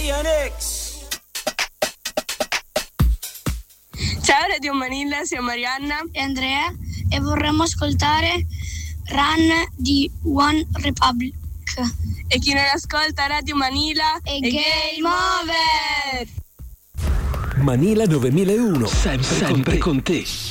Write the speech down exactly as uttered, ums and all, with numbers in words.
Ciao Radio Manila, siamo Marianna e Andrea e vorremmo ascoltare Run di One Republic. E chi non ascolta Radio Manila è Game Over! Manila novemilauno, sempre, sempre con te.